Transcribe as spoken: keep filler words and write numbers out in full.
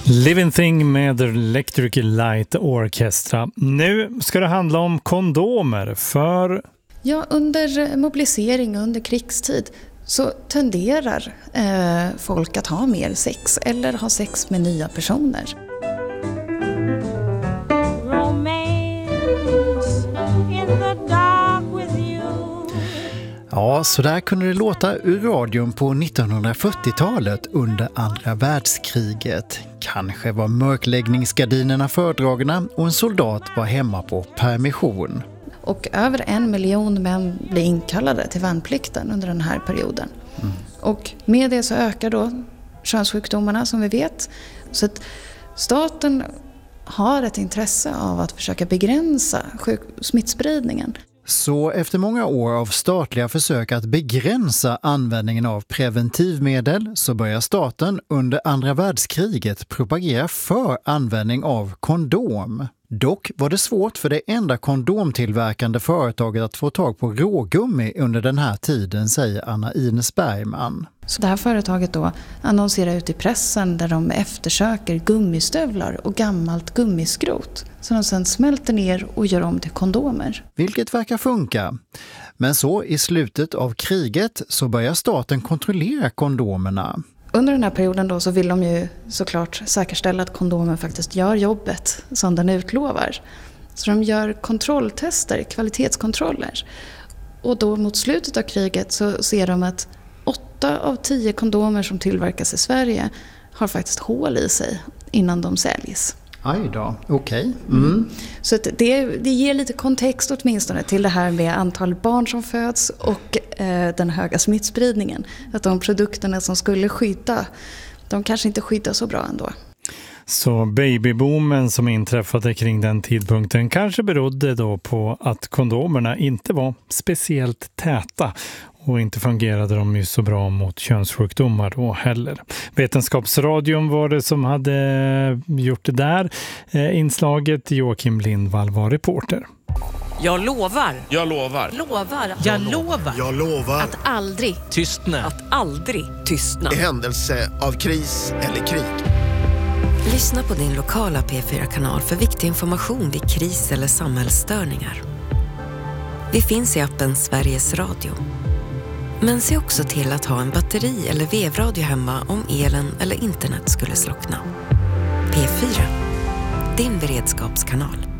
Living Thing med Electric Light Orchestra. Nu ska det handla om kondomer för... Ja, under mobilisering, under krigstid så tenderar eh, folk att ha mer sex eller ha sex med nya personer. Ja, så där kunde det låta ur radion på nittonhundrafyrtiotalet under andra världskriget. Kanske var mörkläggningsgardinerna fördragna och en soldat var hemma på permission. Och över en miljon män blir inkallade till värnplikten under den här perioden. Mm. Och med det så ökar då könssjukdomarna som vi vet. Så att staten har ett intresse av att försöka begränsa sjuk- smittspridningen. Så efter många år av statliga försök att begränsa användningen av preventivmedel så börjar staten under andra världskriget propagera för användning av kondom. Dock var det svårt för det enda kondomtillverkande företaget att få tag på rågummi under den här tiden, säger Anna Ines Bergman. Så det här företaget då annonserar ut i pressen där de eftersöker gummistövlar och gammalt gummiskrot som de sedan smälter ner och gör om till kondomer. Vilket verkar funka. Men så i slutet av kriget så börjar staten kontrollera kondomerna. Under den här perioden då så vill de ju såklart säkerställa att kondomen faktiskt gör jobbet som den utlovar. Så de gör kontrolltester, kvalitetskontroller. Och då mot slutet av kriget så ser de att åtta av tio kondomer som tillverkas i Sverige har faktiskt hål i sig innan de säljs. Aj då, okej. Okay. Mm. Mm. Så att det, det ger lite kontext åtminstone till det här med antal barn som föds och eh, den höga smittspridningen. Att de produkterna som skulle skydda, de kanske inte skyddar så bra ändå. Så babyboomen som inträffade kring den tidpunkten kanske berodde då på att kondomerna inte var speciellt täta och inte fungerade de ju så bra mot könssjukdomar då heller. Vetenskapsradion var det som hade gjort det där eh, inslaget. Joakim Lindvall var reporter. Jag lovar. Jag lovar. Lovar. Jag lovar. Jag lovar. Att aldrig Tystna. Att aldrig tystna. I händelse av kris eller krig. Lyssna på din lokala P fyra-kanal för viktig information vid kris eller samhällsstörningar. Vi finns i appen Sveriges Radio. Men se också till att ha en batteri- eller vevradio hemma om elen eller internet skulle slockna. P fyra, din beredskapskanal.